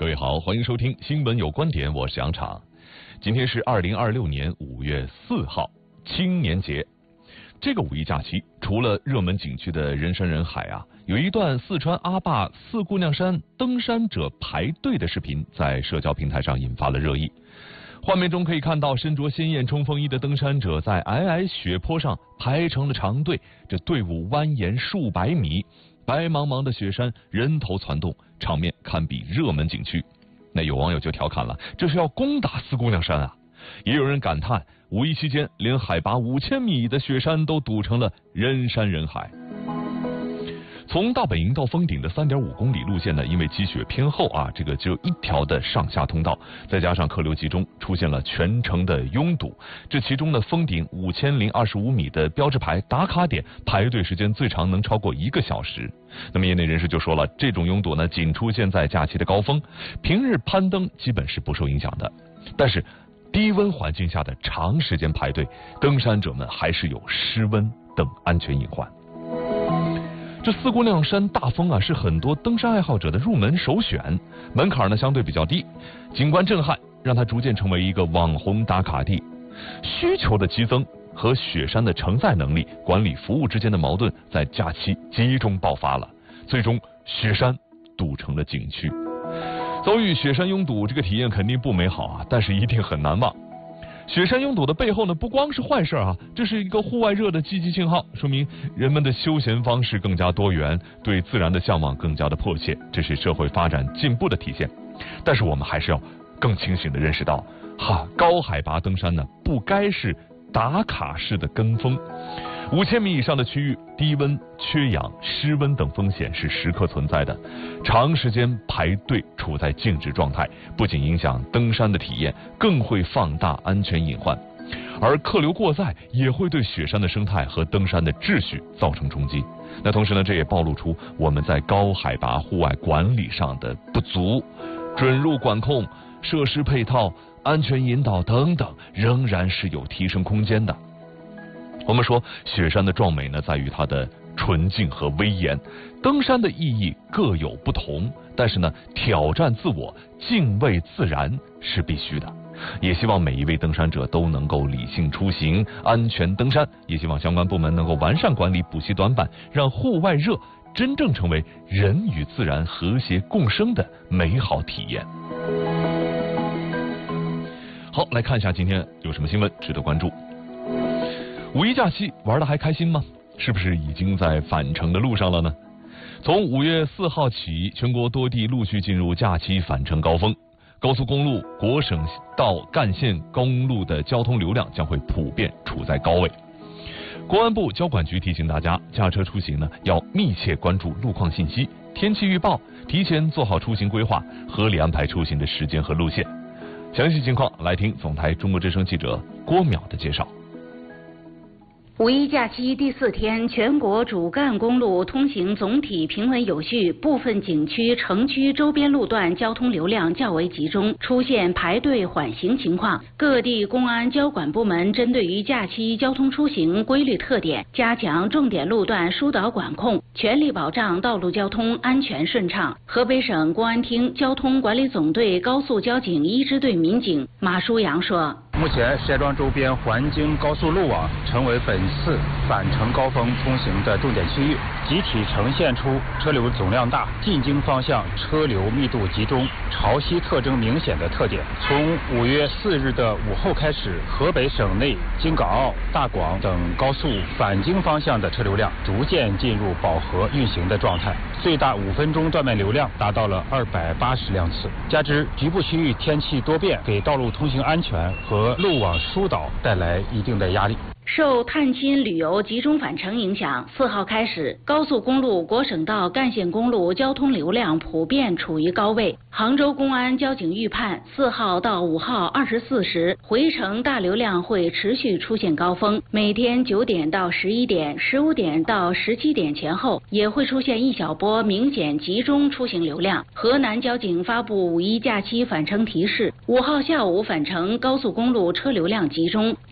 各位好，欢迎收听新闻有观点，我是杨昶。今天是2026年5月4号，青年节。这个五一假期，除了热门景区的人山人海啊，有一段四川阿坝四姑娘山登山者排队的视频在社交平台上引发了热议。画面中可以看到身着鲜艳冲锋衣的登山者在皑皑雪坡上排成了长队，这队伍蜿蜒数百米，白茫茫的雪山人头攒动，场面堪比热门景区。那有网友就调侃了，这是要攻打四姑娘山啊！也有人感叹，五一期间连海拔5000米的雪山都堵成了人山人海。从大本营到峰顶的3.5公里路线呢，因为积雪偏厚啊，这个只有一条的上下通道，再加上客流集中，出现了全程的拥堵。这其中呢，峰顶5025米的标志牌打卡点排队时间最长能超过1个小时。那么业内人士就说了，这种拥堵呢，仅出现在假期的高峰，平日攀登基本是不受影响的。但是低温环境下的长时间排队，登山者们还是有失温等安全隐患。这四姑娘山大峰啊，是很多登山爱好者的入门首选，门槛呢相对比较低，景观震撼，让它逐渐成为一个网红打卡地。需求的激增和雪山的承载能力、管理服务之间的矛盾在假期集中爆发了，最终雪山堵成了景区。遭遇雪山拥堵，这个体验肯定不美好啊，但是一定很难忘。雪山拥堵的背后呢，不光是坏事啊，这是一个户外热的积极信号，说明人们的休闲方式更加多元，对自然的向往更加的迫切，这是社会发展进步的体现。但是我们还是要更清醒地认识到，高海拔登山呢，不该是打卡式的跟风。5000米以上的区域，低温、缺氧、失温等风险是时刻存在的。长时间排队处在静止状态，不仅影响登山的体验，更会放大安全隐患。而客流过载也会对雪山的生态和登山的秩序造成冲击。那同时呢，这也暴露出我们在高海拔户外管理上的不足，准入管控、设施配套、安全引导等等，仍然是有提升空间的。我们说雪山的壮美呢，在于它的纯净和威严，登山的意义各有不同，但是呢，挑战自我、敬畏自然是必须的。也希望每一位登山者都能够理性出行、安全登山，也希望相关部门能够完善管理，补齐短板，让户外热真正成为人与自然和谐共生的美好体验。好，来看一下今天有什么新闻值得关注。五一假期玩得还开心吗？是不是已经在返程的路上了呢？从5月4号起，全国多地陆续进入假期返程高峰，高速公路、国省道干线公路的交通流量将会普遍处在高位。公安部交管局提醒大家，驾车出行呢，要密切关注路况信息、天气预报，提前做好出行规划，合理安排出行的时间和路线。详细情况来听总台中国之声记者郭淼的介绍。 五一假期第4天，全国主干公路通行总体平稳有序，部分景区、城区周边路段交通流量较为集中，出现排队缓行情况。各地公安交管部门针对于假期交通出行规律特点，加强重点路段疏导管控，全力保障道路交通安全顺畅。河北省公安厅交通管理总队高速交警1支队民警马书阳说。 目前，石家庄周边环京高速路网成为本次返程高峰通行的重点区域，集体呈现出车流总量大、进京方向车流密度集中、潮汐特征明显的特点。从5月4日的午后开始，河北省内京港澳、大广等高速返京方向的车流量逐渐进入饱和运行的状态，最大5分钟断面流量达到了280辆次。加之局部区域天气多变，给道路通行安全和路网疏导带来一定的压力。 受探亲旅游集中返程影响，4号开始，高速公路、国省道干线公路交通流量普遍处于高位。杭州公安交警预判，4号到5号24时，回程大流量会持续出现高峰，每天9点到11点、15点到17点前后，也会出现一小波明显集中出行流量。河南交警发布五一假期返程提示，5号下午返程高速公路车流量集中。